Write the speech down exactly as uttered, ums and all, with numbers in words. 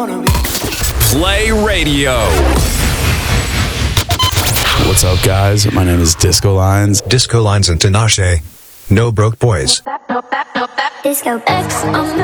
Play Radio. What's up, guys? My name is Disco Lines. Disco Lines and Tinashe. No Broke Boys. Disco X on the